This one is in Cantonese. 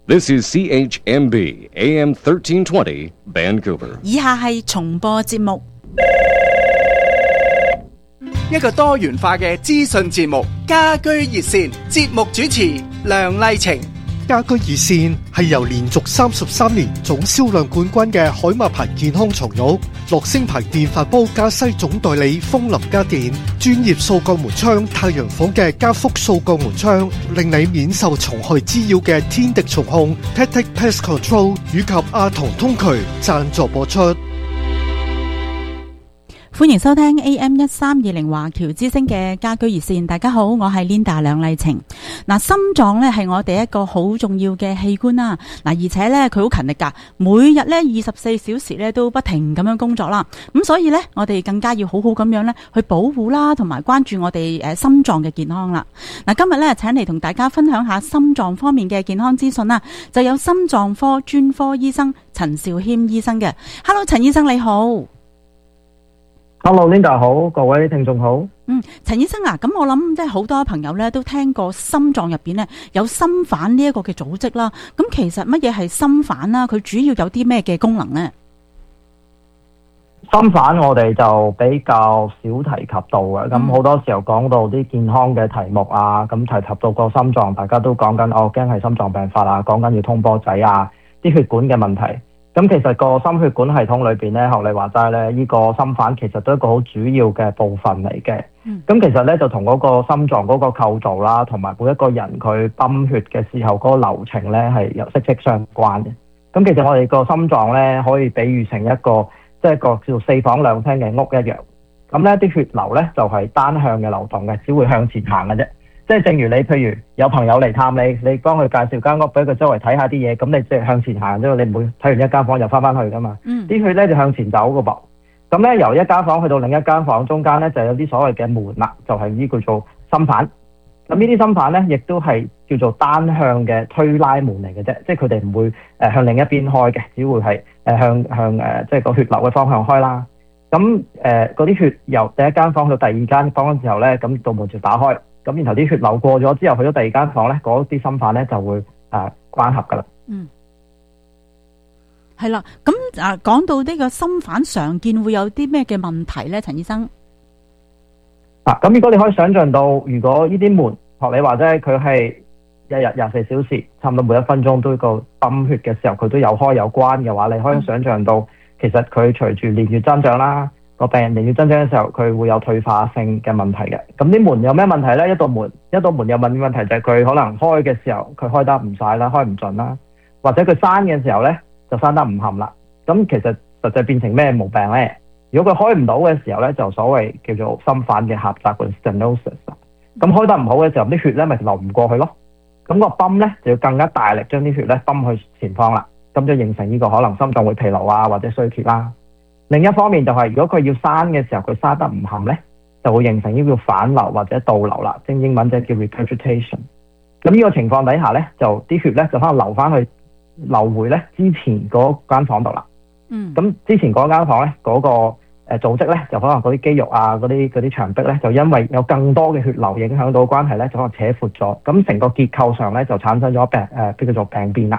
This is CHMB AM 1320 Vancouver。 以下係重播節目。 一個多元化嘅資訊節目，家居熱線，節目主持梁麗晴。 家居熱線係由連續33年總銷量冠軍嘅海馬牌健康床褥、樂聲牌電飯煲加西總代理楓林家電、專業掃鋼門窗太陽房嘅加福掃鋼門窗，令你免受蟲害滋擾嘅天敵蟲控 Tactic Pest Control 以及阿童通渠贊助播出。 歡迎收聽 AM1320 華僑之聲嘅家居熱線。大家好，我係 Linda 梁麗晴。心臟咧係我哋一個好重要嘅器官啦。而且咧佢好勤力噶，每日咧24小時咧都不停咁樣工作啦。咁所以咧，我哋更加要好好咁樣咧去保護啦，同埋關注我哋心臟嘅健康啦。今日咧請嚟同大家分享下心臟方面嘅健康資訊啦。就有心臟科專科醫生陳肇謙醫生嘅。Hello， 陳醫生你好。 Hello Linda 好，各位聽眾好。 陳醫生啊，咁我諗即係好多朋友咧都聽過心臟入邊咧有心瓣呢一個嘅組織啦。咁其實乜嘢係心瓣啦？佢主要有啲咩嘅功能呢？ 心瓣我哋就比較少提及到嘅，咁好多時候講到啲健康嘅題目啊，咁提及到個心臟，大家都講緊驚係心臟病發啊，講緊要通波仔啊，啲血管嘅問題。咁其實個心血管系統裏邊咧，學你話齋咧，呢個心瓣其實都係一個好主要嘅部分嚟嘅。咁其實咧就同嗰個心臟嗰個構造啦，同埋每一個人佢泵血嘅時候嗰個流程咧係有息息相關嘅。咁其實我哋個心臟咧可以比喻成一個即係一個叫做4房2廳嘅屋一樣。咁咧啲血流咧就係單向嘅流動嘅，只會向前行嘅啫。即係正如你，譬如有朋友嚟探你，你幫佢介紹間屋俾佢周圍睇下啲嘢，咁你即係向前行啫，你唔會睇完一間房又翻去噶嘛。啲血咧就向前走噶噃。咁咧由一間房去到另一間房中間咧就有啲所謂嘅門啦，就係呢叫做心瓣。咁呢啲心瓣咧亦都係叫做單向嘅推拉門嚟嘅啫，即係佢哋唔會向另一邊開嘅，只會係向即係個血流嘅方向開啦。咁嗰啲血由第一間房到第二間房嘅時候咧，咁道門就打開。咁然後啲血流過咗之後，去咗第二間房咧，嗰啲心瓣咧就會關合噶啦。 係啦。咁講到呢個心瓣常見會有啲咩嘅問題咧，陳醫生？ 咁如果你可以想象到，如果呢啲門學你話齋，佢係一日24小時，差唔多每1分鐘都個泵血嘅時候，佢都有開有關嘅話，你可以想象到，其實佢隨住年月增長啦。個病人年月增長嘅時候，佢會有退化性嘅問題嘅。咁啲門有咩問題呢？一道門有問題就係佢可能開嘅時候，佢開得唔晒啦，開唔盡啦，或者佢閂嘅時候呢，就閂得唔冚啦。咁其實實際變成咩毛病呢？如果佢開唔到嘅時候呢，就所謂叫做心瓣嘅狹窄嘅 stenosis。咁開得唔好嘅時候，啲血呢咪流唔過去咯。咁個泵呢，就要更加大力將啲血呢泵去前方啦。咁就形成呢個可能心臟會疲勞啊，或者衰竭啦。另一方面就係，如果佢要閂嘅時候，佢閂得唔冚呢，就會形成呢個反流或者倒流啦，即係英文就叫 regurgitation。咁呢個情況底下呢，就啲血呢就可能流回呢之前嗰間房度啦。咁之前嗰間房呢，嗰個組織呢，就可能嗰啲肌肉啊，嗰啲牆壁呢，就因為有更多嘅血流影響到關係呢，就可能扯闊咗。咁成個結構上呢，就產生咗叫做病變啦。